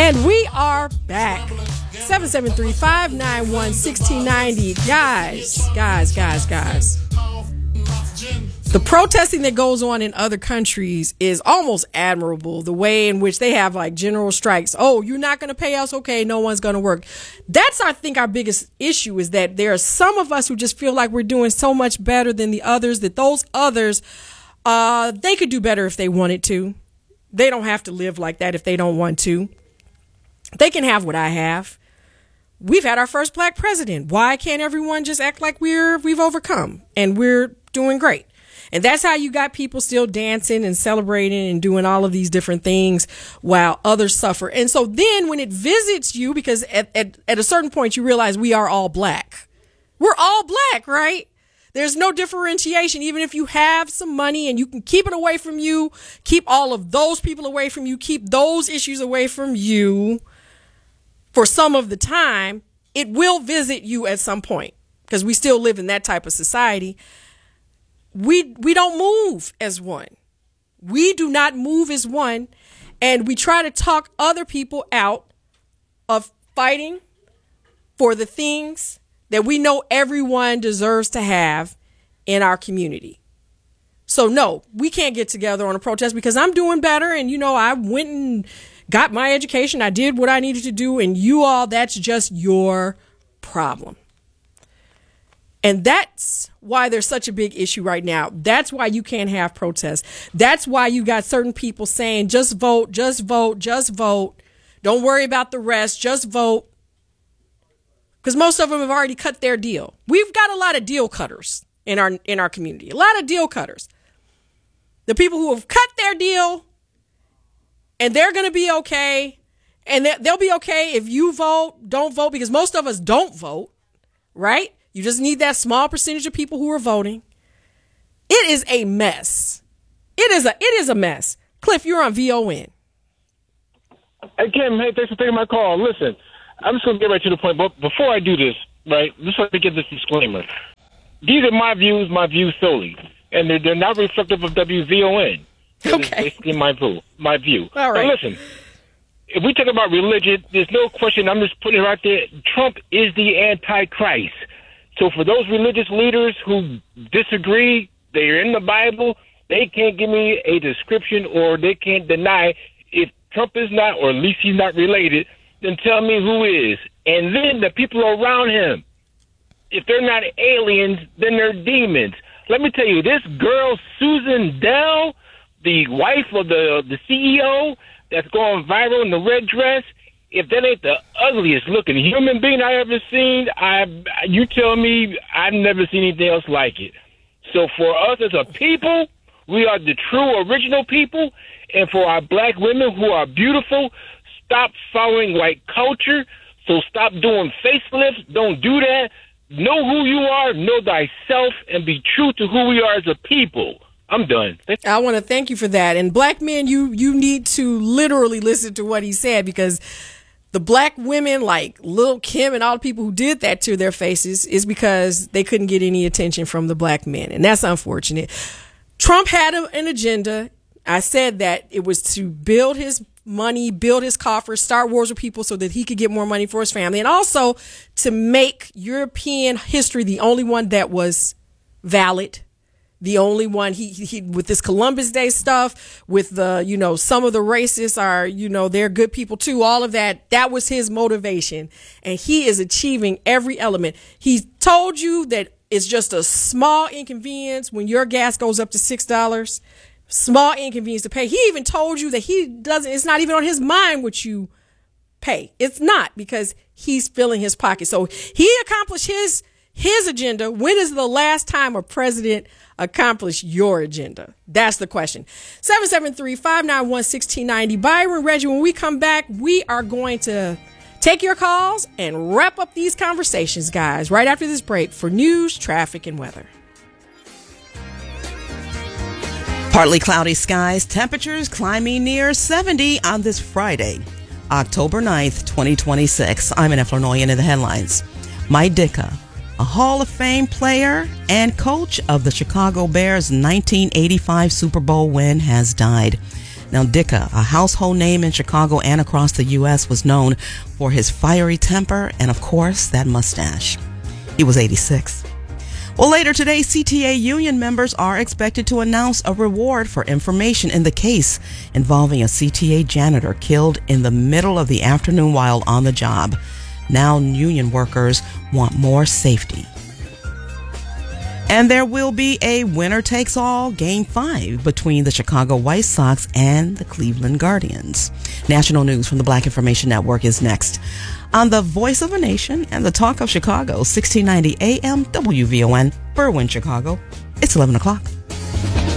And we are back. 773-591-1690. Guys. The protesting that goes on in other countries is almost admirable. The way in which they have like general strikes. Oh, you're not going to pay us? Okay, no one's going to work. That's, I think, our biggest issue is that there are some of us who just feel like we're doing so much better than the others, that those others, they could do better if they wanted to. They don't have to live like that if they don't want to. They can have what I have. We've had our first black president. Why can't everyone just act like we've overcome and we're doing great? And that's how you got people still dancing and celebrating and doing all of these different things while others suffer. And so then when it visits you, because at a certain point you realize we are all black. We're all black, right? There's no differentiation. Even if you have some money and you can keep it away from you, keep all of those people away from you, keep those issues away from you for some of the time, it will visit you at some point because we still live in that type of society. We don't move as one. We do not move as one. And we try to talk other people out of fighting for the things that we know everyone deserves to have in our community. So no, we can't get together on a protest because I'm doing better. And, I went and got my education. I did what I needed to do. And that's just your problem. And that's why there's such a big issue right now. That's why you can't have protests. That's why you got certain people saying, just vote, just vote, just vote. Don't worry about the rest. Just vote. Because most of them have already cut their deal. We've got a lot of deal cutters in our community. A lot of deal cutters. The people who have cut their deal and they're going to be okay. And they'll be okay if you vote, don't vote, because most of us don't vote, right? You just need that small percentage of people who are voting. It is a mess. It is a mess. Cliff, you're on VON. Hey, Kim. Hey, thanks for taking my call. Listen, I'm just going to get right to the point. But before I do this, right, just let me get this disclaimer. These are my views solely. And they're not reflective of WVON. Okay. It's basically my view. All right. Now, listen, if we talk about religion, there's no question. I'm just putting it right there. Trump is the Antichrist. So for those religious leaders who disagree, they're in the Bible, they can't give me a description or they can't deny if Trump is not, or at least he's not related, then tell me who is. And then the people around him, if they're not aliens, then they're demons. Let me tell you, this girl, Susan Dell, the wife of the CEO that's going viral in the red dress, if that ain't the ugliest looking human being I ever seen, you tell me I've never seen anything else like it. So for us as a people, we are the true original people. And for our black women who are beautiful, stop following white culture. So stop doing facelifts. Don't do that. Know who you are, know thyself, and be true to who we are as a people. I'm done. I want to thank you for that. And black men, you need to literally listen to what he said, because the black women like Lil' Kim and all the people who did that to their faces is because they couldn't get any attention from the black men. And that's unfortunate. Trump had an agenda. I said that it was to build his money, build his coffers, start wars with people so that he could get more money for his family. And also to make European history the only one that was valid. The only one he with this Columbus Day stuff, with the, some of the racists are, they're good people too. All of that was his motivation. And he is achieving every element. He told you that it's just a small inconvenience when your gas goes up to $6, small inconvenience to pay. He even told you that it's not even on his mind what you pay. It's not, because he's filling his pocket. So he accomplished his agenda. When is the last time a president accomplished your agenda? That's the question. 773-591-1690. Byron, Reggie, when we come back, we are going to take your calls and wrap up these conversations, guys, right after this break for news, traffic, and weather. Partly cloudy skies, temperatures climbing near 70 on this Friday, October 9th, 2026. I'm Annette Flournoy, in the headlines. Mike Ditka, a Hall of Fame player and coach of the Chicago Bears' 1985 Super Bowl win, has died. Now, Dicka, a household name in Chicago and across the U.S., was known for his fiery temper and, of course, that mustache. He was 86. Well, later today, CTA union members are expected to announce a reward for information in the case involving a CTA janitor killed in the middle of the afternoon while on the job. Now, union workers want more safety. And there will be a winner-takes-all Game 5 between the Chicago White Sox and the Cleveland Guardians. National news from the Black Information Network is next on the Voice of a Nation and the Talk of Chicago, 1690 AM WVON, Berwyn, Chicago. It's 11 o'clock.